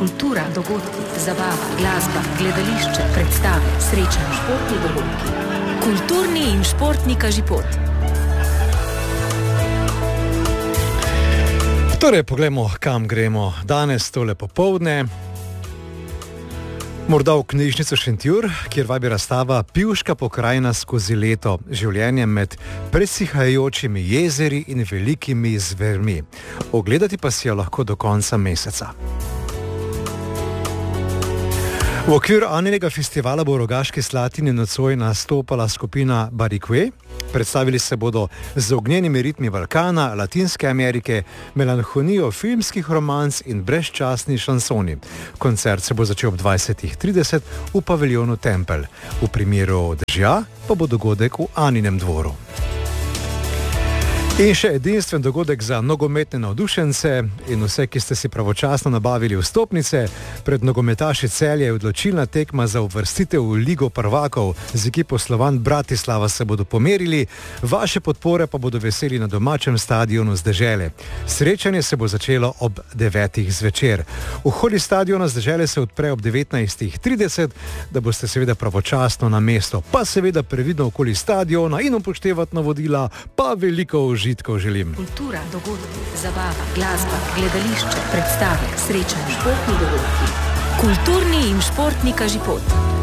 Kultura, dogodki, zabava, glasba, gledališče, predstave, srečanja, športni dogodki. Kulturni in športni kažipot. Torej, poglejmo, kam gremo danes tole popoldne. Morda v knjižnico Šentjur, kjer vabi razstava Pivška pokrajina skozi leto, življenje med presihajajočimi jezeri in velikimi zvermi. Ogledati pa si jo lahko do konca meseca. V okviru Aninega festivala bo v Rogaški Slatini nocoj nastopala skupina Barikue. Predstavili se bodo z ognjenimi ritmi Balkana, Latinske Amerike, melanholijo filmskih romanc in brezčasni šansoni. Koncert se bo začel ob 20:30 v paviljonu Tempelj. V primeru dežja pa bo dogodek v Aninem dvoru. In še edinstven dogodek za nogometne navdušence in vse, ki ste si pravočasno nabavili vstopnice. Pred nogometaši Celja je odločilna tekma za uvrstitev v Ligo prvakov. Z ekipo Slovan Bratislava se bodo pomerili, vaše podpore pa bodo veseli na domačem stadionu z Dežele. Srečanje se bo začelo ob 9:00 zvečer. Vhodi stadiona z Dežele se odpre ob 19:30, da boste seveda pravočasno na mesto, pa seveda previdno okoli stadiona in upoštevati navodila, pa veliko užitkov želim. Kultura, dogodki, zabava, glasba, gledališče, predstave, srečanja, športni dogodki. Kulturni in športni kažipot.